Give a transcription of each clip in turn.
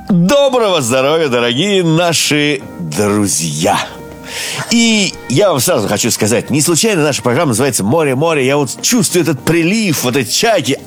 Доброго здоровья, дорогие наши друзья! И я вам сразу хочу сказать, не случайно наша программа называется «Море-море». Я вот чувствую этот прилив, вот эти чайки.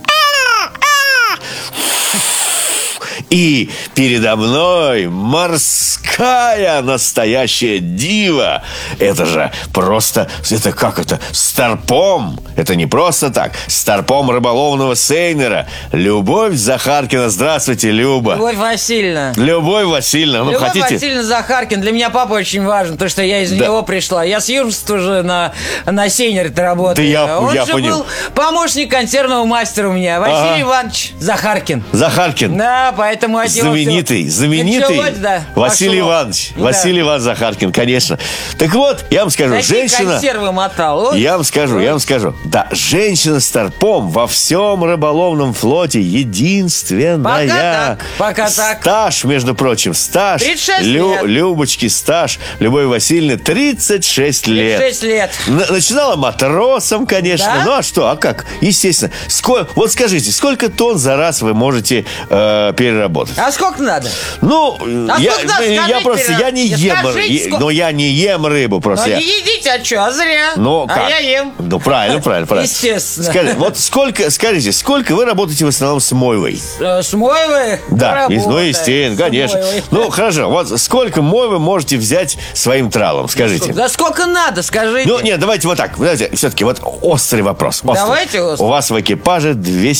И передо мной морская настоящая дива. Это же просто, это как это? Старпом. Это не просто так. Старпом рыболовного сейнера. Любовь Захаркина. Здравствуйте, Люба. Любовь Васильевна. Любовь Васильевна. Ну, Любовь хотите? Васильевна Захаркин. Для меня папа очень важен, потому что я из него пришла. Я с юношества уже на сейнере-то работаю. Да Он я же понял. был помощник консервного мастера у меня. Василий Иванович Захаркин. Захаркин. Да, поэтому от него Знаменитый началось, да, Василий пошло. Иванович. Да. Василий Иванович Захаркин, конечно. Так вот, я вам скажу, Такие женщина... консервы мотал. Ой. Я вам скажу. Да, женщина старпом во всем рыболовном флоте единственная. Пока так. Стаж, между прочим, стаж. 36 лет. Любочки, стаж. Любовь Васильевны 36 лет. 36 лет. Начинала матросом, конечно. Да? Ну, а что? А как? Естественно. Вот скажите, сколько тонн за раз вы можете переработать? А сколько надо? Ну, я не ем скажите, рыбу. Но я не ем рыбу просто. Ну, не едите, а что? А зря. Ну, а как? я ем. Ну, правильно. Естественно. Скажите, сколько вы работаете в основном с мойвой? С мойвой? Да, естественно, С конечно. мойвой. Ну, хорошо, вот сколько мойвы можете взять своим тралом, скажите? Да сколько надо, скажите. Ну, нет, давайте вот так. Знаете, все-таки вот острый вопрос. Давайте острый. У вас в экипаже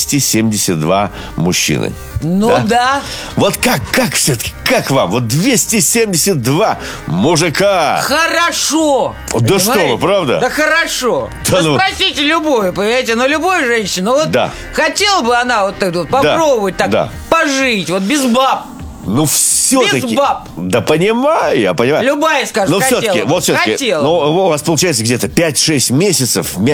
272 мужчины. Ну да. Вот как все-таки, как вам? Вот 272 мужика. Хорошо. Да что вы, правда? Да хорошо. Да ну. Спросите любую, понимаете, любую женщину. Вот Да. хотела бы она вот так вот попробовать так пожить, вот без баб. Ну, все-таки... Без баб. Да понимаю, я понимаю. Любая скажет, Но хотела. все-таки, ну, у вас получается где-то 5-6 месяцев, вы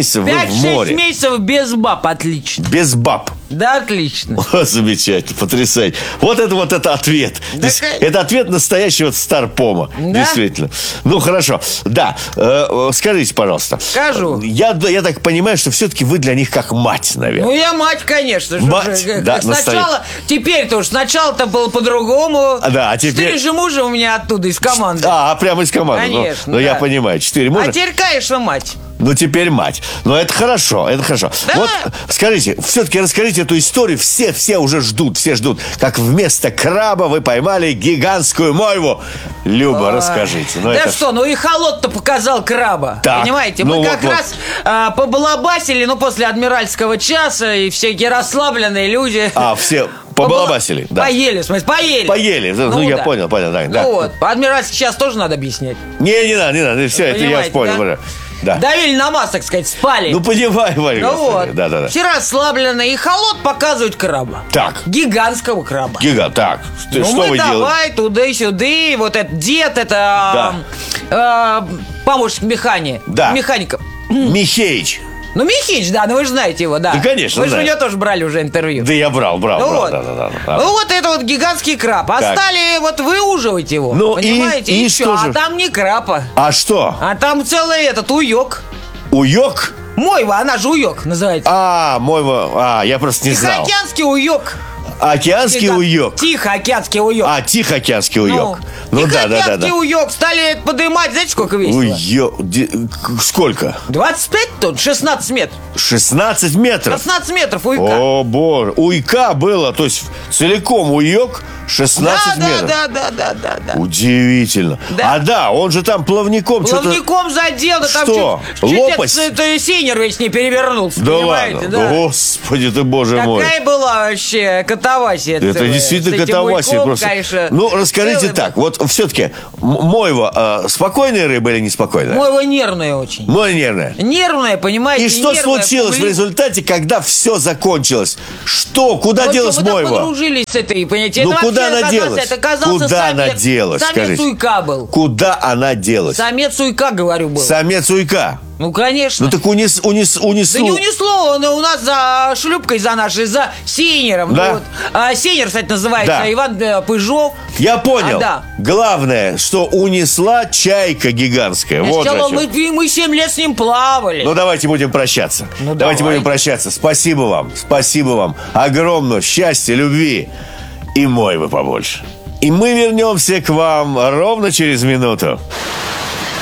в море. 5-6 месяцев без баб, отлично. Без баб. Да, отлично. О, замечательно, потрясающе. Вот это ответ. Да, это ответ настоящего старпома. Да? Действительно. Ну, хорошо. Да, скажите, пожалуйста. Скажу. Я так понимаю, что все-таки вы для них как мать, наверное. Ну, я мать, конечно. Мать, да, сначала, теперь-то уж сначала-то было по-другому. Да, а теперь... 4 же мужа у меня оттуда, из команды. Прямо из команды. Конечно, Ну, я да. понимаю, 4 мужа. А теперь, конечно, мать. Ну, теперь мать. Но это хорошо, это хорошо. Да. Вот, скажите, все-таки расскажите эту историю. Все уже ждут, как вместо краба вы поймали гигантскую мойву. Люба, расскажите. И холод-то показал краба. Так, понимаете? ну Мы как раз побалабасили, после адмиральского часа, и всякие расслабленные люди. Все побалабасили, да. Поели, в смысле, поели. Поели, я да. понял, да. Вот, адмиральский час тоже надо объяснять. Не надо, все, это я понял, да? уже. Да. Давили на масс, так сказать, спали. Ну, понимаю, Варя. Да. Все расслабленные, и холод показывает краба. Так. Гигантского краба. Так, что мы вы делаете? давай туда-сюда, вот этот дед, это помощник механика. Михеич. Ну, Михеич, да, вы же знаете его, да. Да, конечно, вы же у знаю. него тоже брали уже интервью. Да я брал, да. Ну, вот это вот гигантский краб. А стали выуживать его, понимаете? И что что же? А там не краб. А что? А там целый уёк. Уёк? Мойва, она же уёк называется. Мойва. Я просто не знал. Тихоокеанский уёк. Океанский уёк. Тихоокеанский уёк. Тихоокеанский уёк. Ну да. Тихоокеанский уёк. Стали поднимать, знаете, сколько весило? Сколько? 25 тонн, 16 метров. 16 метров? 16 метров уйка. О, боже. Уйка было, то есть целиком уёк 16 метров. Да. Удивительно. Да. Он же там плавником Плавником задел, да там что? чуть Лопасть? сейнер весь не перевернулся. Да понимаете, ладно? да. Господи ты, боже мой. Такая была вообще катавасия. Это действительно катавасия просто. Конечно, ну, расскажите так, вот все-таки мойва спокойная рыба или неспокойная? Мойва нервная очень. Мойва нервная. Нервная, понимаете. И что случилось в результате, когда все закончилось? Куда делась мойва? Мы подружились с этой, понимаете. Ну, куда она делась? Это оказался куда она делась, самец скажите? уйка был. Куда она делась? Самец уйка, говорю, был. Самец уйка? Ну, конечно. Ну, так унесло. Да не унесло, он у нас за шлюпкой, за сейнером. Да. Ну, вот. Сейнер, кстати, называется Да. Иван Пыжов. Я понял. Да. Главное, что унесла чайка гигантская. Вот Сначала зачем. мы 7 лет с ним плавали. Ну, давайте будем прощаться. Ну, давайте давай. будем прощаться. Спасибо вам. Огромного счастья, любви. и мойвы побольше. И мы вернемся к вам ровно через минуту.